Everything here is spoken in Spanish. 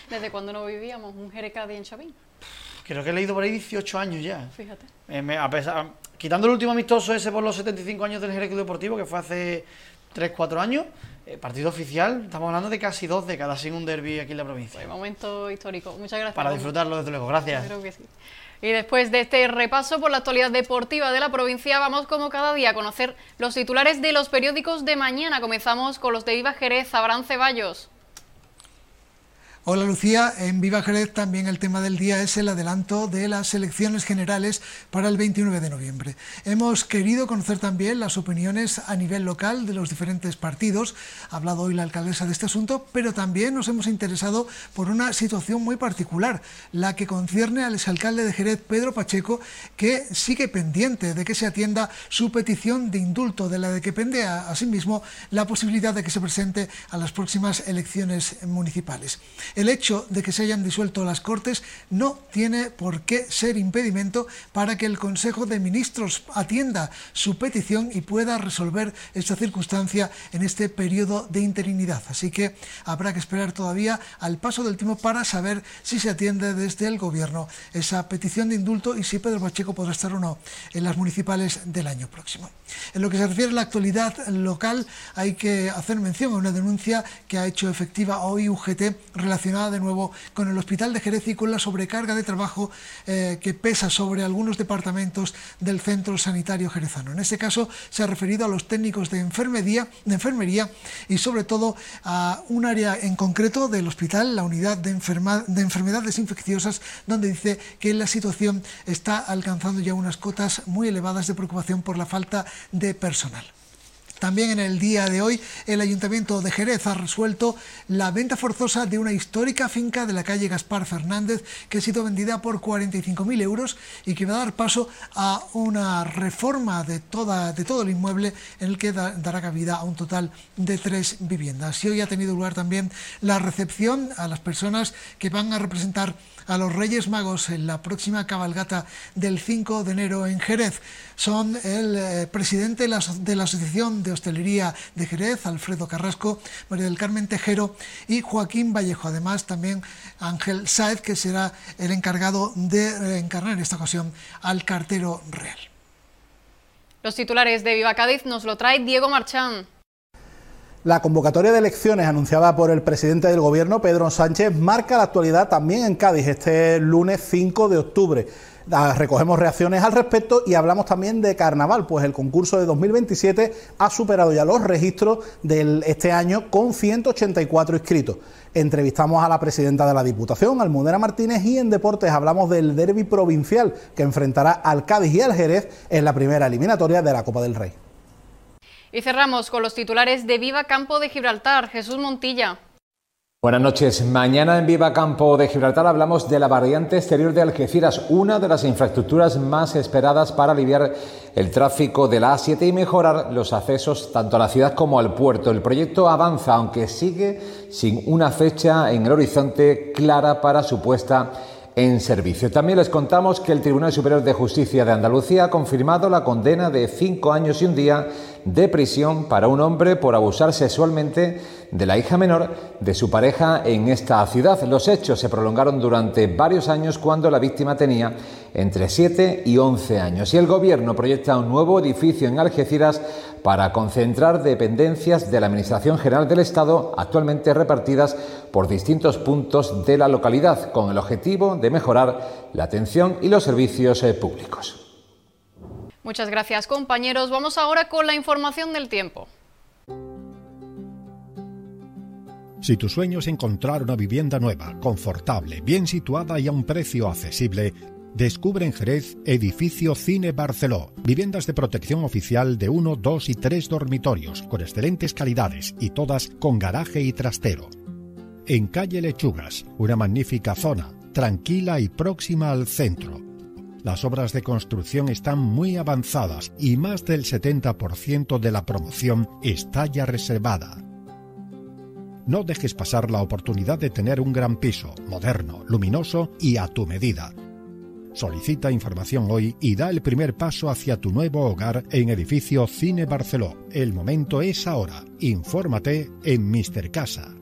¿Desde cuándo no vivíamos un Jerez Cádiz en Chavín? Creo que he leído por ahí 18 años ya. Fíjate. Quitando el último amistoso ese por los 75 años del Jerez Club Deportivo, que fue hace 3-4 años, partido oficial, estamos hablando de casi 2 décadas sin un derbi aquí en la provincia. Pues momento histórico. Muchas gracias. Para disfrutarlo, desde luego. Gracias. Creo que sí. Y después de este repaso por la actualidad deportiva de la provincia, vamos como cada día a conocer los titulares de los periódicos de mañana. Comenzamos con los de Viva Jerez. Abraham Ceballos. Hola Lucía, en Viva Jerez también el tema del día es el adelanto de las elecciones generales para el 29 de noviembre. Hemos querido conocer también las opiniones a nivel local de los diferentes partidos. Ha hablado hoy la alcaldesa de este asunto, pero también nos hemos interesado por una situación muy particular, la que concierne al exalcalde de Jerez, Pedro Pacheco, que sigue pendiente de que se atienda su petición de indulto, de la de que pende asimismo la posibilidad de que se presente a las próximas elecciones municipales. El hecho de que se hayan disuelto las Cortes no tiene por qué ser impedimento para que el Consejo de Ministros atienda su petición y pueda resolver esta circunstancia en este periodo de interinidad. Así que habrá que esperar todavía al paso del tiempo para saber si se atiende desde el Gobierno esa petición de indulto y si Pedro Pacheco podrá estar o no en las municipales del año próximo. En lo que se refiere a la actualidad local, hay que hacer mención a una denuncia que ha hecho efectiva hoy UGT relacionada de nuevo con el Hospital de Jerez y con la sobrecarga de trabajo que pesa sobre algunos departamentos del centro sanitario jerezano. En este caso se ha referido a los técnicos de enfermería y sobre todo a un área en concreto del hospital, la unidad de enfermedades infecciosas, donde dice que la situación está alcanzando ya unas cotas muy elevadas de preocupación por la falta de personal. También en el día de hoy el Ayuntamiento de Jerez ha resuelto la venta forzosa de una histórica finca de la calle Gaspar Fernández que ha sido vendida por 45.000 euros y que va a dar paso a una reforma de todo el inmueble en el que dará cabida a un total de 3 viviendas. Y hoy ha tenido lugar también la recepción a las personas que van a representar a los Reyes Magos en la próxima cabalgata del 5 de enero en Jerez. Son el presidente de la Asociación de Hostelería de Jerez, Alfredo Carrasco, María del Carmen Tejero y Joaquín Vallejo. Además, también Ángel Sáez, que será el encargado de encarnar en esta ocasión al cartero real. Los titulares de Viva Cádiz nos lo trae Diego Marchán. La convocatoria de elecciones anunciada por el presidente del Gobierno, Pedro Sánchez, marca la actualidad también en Cádiz este lunes 5 de octubre. Recogemos reacciones al respecto y hablamos también de carnaval, pues el concurso de 2027 ha superado ya los registros de este año con 184 inscritos. Entrevistamos a la presidenta de la Diputación, Almudena Martínez, y en deportes hablamos del derbi provincial que enfrentará al Cádiz y al Jerez en la primera eliminatoria de la Copa del Rey. Y cerramos con los titulares de Viva Campo de Gibraltar. Jesús Montilla. Buenas noches. Mañana en Viva Campo de Gibraltar hablamos de la variante exterior de Algeciras, una de las infraestructuras más esperadas para aliviar el tráfico de la A7 y mejorar los accesos tanto a la ciudad como al puerto. El proyecto avanza, aunque sigue sin una fecha en el horizonte clara para su puesta en servicio. También les contamos que el Tribunal Superior de Justicia de Andalucía ha confirmado la condena de 5 años y un día de prisión para un hombre por abusar sexualmente de la hija menor de su pareja en esta ciudad. Los hechos se prolongaron durante varios años cuando la víctima tenía entre 7 y 11 años. Y el Gobierno proyecta un nuevo edificio en Algeciras para concentrar dependencias de la Administración General del Estado actualmente repartidas por distintos puntos de la localidad, con el objetivo de mejorar la atención y los servicios públicos. Muchas gracias, compañeros. Vamos ahora con la información del tiempo. Si tu sueño es encontrar una vivienda nueva, confortable, bien situada y a un precio accesible, descubre en Jerez Edificio Cine Barceló. Viviendas de protección oficial de 1, 2 y 3 dormitorios, con excelentes calidades y todas con garaje y trastero. En calle Lechugas, una magnífica zona, tranquila y próxima al centro. Las obras de construcción están muy avanzadas y más del 70% de la promoción está ya reservada. No dejes pasar la oportunidad de tener un gran piso, moderno, luminoso y a tu medida. Solicita información hoy y da el primer paso hacia tu nuevo hogar en Edificio Cine Barceló. El momento es ahora. Infórmate en Mr. Casa.